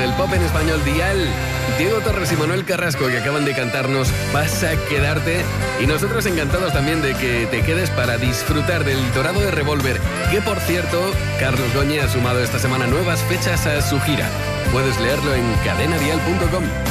del pop en español Dial. Diego Torres y Manuel Carrasco, que acaban de cantarnos Vas a quedarte. Y nosotros encantados también de que te quedes para disfrutar del Dorado de Revolver, que por cierto, Carlos Goñi ha sumado esta semana nuevas fechas a su gira. Puedes leerlo en cadenadial.com.